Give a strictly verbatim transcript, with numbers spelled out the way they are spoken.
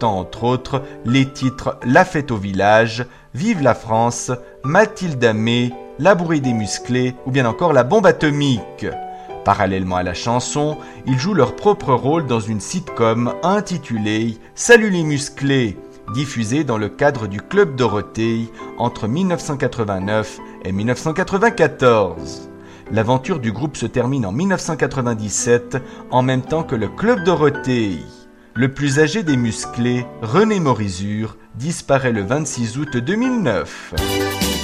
comportant entre autres les titres La fête au village, Vive la France, Mathilde Amé, La bourrée des musclés ou bien encore La bombe atomique. Parallèlement à la chanson, ils jouent leur propre rôle dans une sitcom intitulée Salut les musclés, diffusée dans le cadre du Club Dorothée entre dix-neuf cent quatre-vingt-neuf et dix-neuf cent quatre-vingt-quatorze. L'aventure du groupe se termine en dix-neuf cent quatre-vingt-dix-sept, en même temps que le Club Dorothée. Le plus âgé des musclés, René Morizur, disparaît le vingt-six août deux mille neuf.